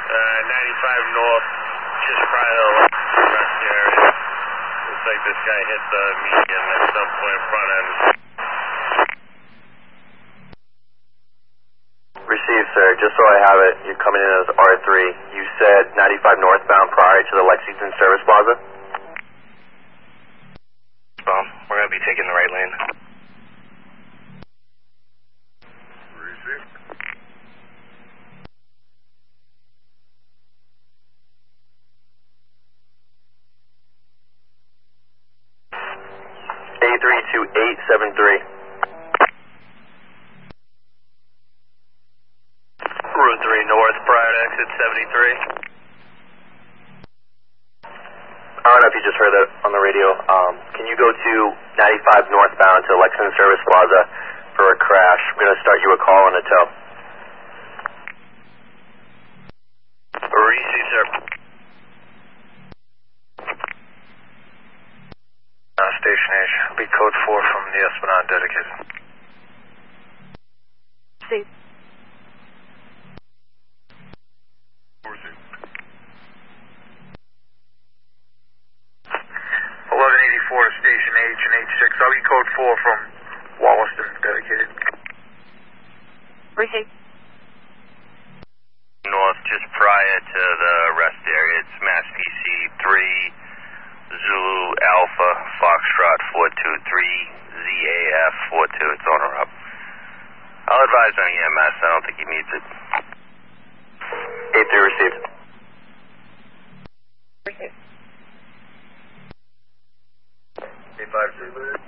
95 north, just prior to the rest area. Looks like this guy hit the median at some point front end. Received, sir. Just so I have it, you're coming in as R3. You said 95 northbound prior to the Lexington Service Plaza? We're going to be taking the right lane. Received. A32873. Route 3 north, prior to exit 73. I don't know if you just heard that on the radio. Can you go to 95 northbound to Lexington Service Plaza for a crash? I'm going to start you a call and a tow. Receive, sir. Station H. Will be code 4 from the Esplanade dedicated. See. 1184 to Station H and H6. I'll be code 4 from Wollaston, dedicated. Receive. North, just prior to the rest area, it's Mass PC 3, Zulu Alpha, Foxtrot 423, ZAF 42. It's on or up. I'll advise on EMS. I don't think he needs it. 83 received. Receive. A5